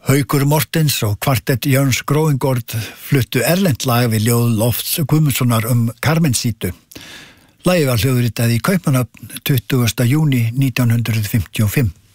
Haukur Mortens og kvartett Jörns Gróingård fluttu erlent lag við ljóð Lofts Guðmundssonar Carmencítu. Lagið var hljóðritað í Kaupmannahöfn 20. júní 1955.